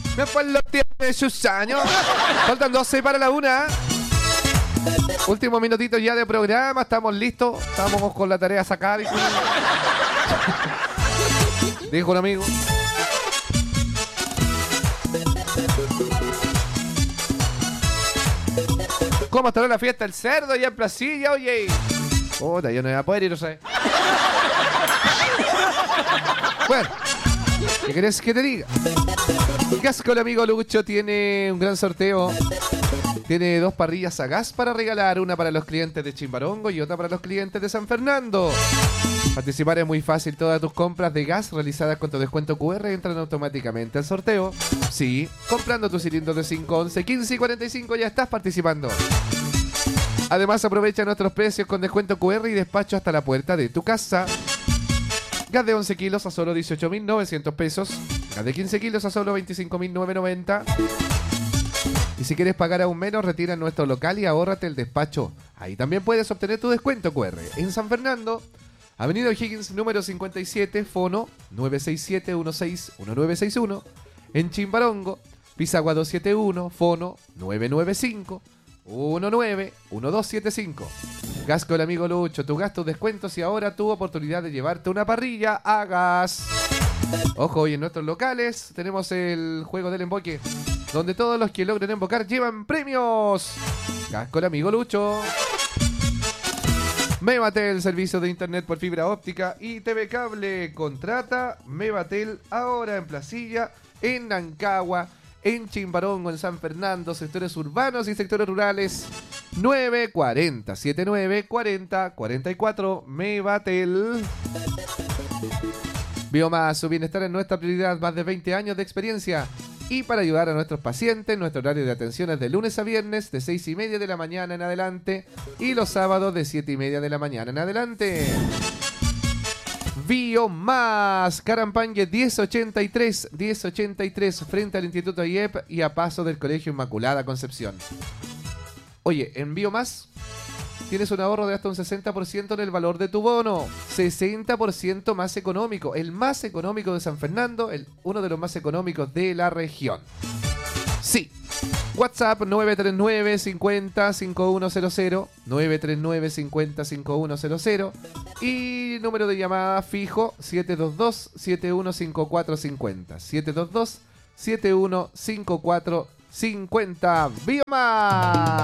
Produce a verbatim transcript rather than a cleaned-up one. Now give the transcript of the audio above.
Después lo tiene sus años. Faltan doce para la una. Último minutito ya de programa. Estamos listos. Estamos con la tarea a sacar. Y... dijo un amigo. ¿Cómo estará la fiesta del cerdo allá en Placilla, oye? Puta, yo no voy a poder ir, no sé. Bueno, ¿qué querés que te diga? Gas con el amigo Lucho tiene un gran sorteo. Tiene dos parrillas a gas para regalar, una para los clientes de Chimbarongo y otra para los clientes de San Fernando. Participar es muy fácil, todas tus compras de gas realizadas con tu descuento Q R entran automáticamente al sorteo. Sí, comprando tu cilindro de cinco, once, quince y cuarenta y cinco ya estás participando. Además aprovecha nuestros precios con descuento Q R y despacho hasta la puerta de tu casa. Gas de once kilos a solo dieciocho mil novecientos pesos. Gas de quince kilos a solo veinticinco mil novecientos noventa. Y si quieres pagar aún menos, retira en nuestro local y ahórrate el despacho. Ahí también puedes obtener tu descuento Q R. En San Fernando, Avenida O'Higgins número cincuenta y siete, fono nueve seis siete uno seis uno nueve seis uno. En Chimbarongo, Pisagua doscientos setenta y uno, fono nueve nueve cinco uno nueve uno dos siete cinco. Gas con el amigo Lucho, tu gasto, descuentos y ahora tu oportunidad de llevarte una parrilla a gas. Ojo, hoy en nuestros locales tenemos el juego del emboque, donde todos los que logren embocar llevan premios. Gas con el amigo Lucho. Mevatel, servicio de internet por fibra óptica y T V cable. Contrata Mevatel ahora en Placilla, en Nancagua, en Chimbarongo, en San Fernando, sectores urbanos y sectores rurales. nueve cuatro cero setenta y nueve cuarenta cuarenta y cuatro. Mevatel. Biomás, su bienestar es nuestra prioridad, más de veinte años de experiencia. Y para ayudar a nuestros pacientes, nuestro horario de atención es de lunes a viernes, de seis y media de la mañana en adelante, y los sábados de siete y media de la mañana en adelante. Biomás, Carampañe diez ochenta y tres, diez ochenta y tres, frente al Instituto I E P y a paso del Colegio Inmaculada Concepción. Oye, en Biomás tienes un ahorro de hasta un sesenta por ciento en el valor de tu bono. sesenta por ciento más económico. El más económico de San Fernando, el, uno de los más económicos de la región. Sí. WhatsApp nueve tres nueve cincuenta cincuenta y uno cero cero. nueve tres nueve cincuenta cincuenta y uno cero cero. Y número de llamada fijo siete dos dos siete uno cinco cuatro cinco cero. siete dos dos siete uno cinco cuatro cinco cero. ¡Biomás!